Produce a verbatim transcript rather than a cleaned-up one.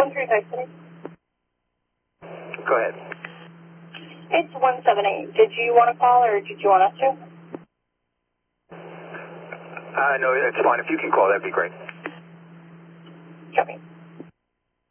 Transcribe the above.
one three five City. Go ahead. It's one seven eight. Did you want to call or did you want us to? Uh, no, that's fine. If you can call, that'd be great. Copy.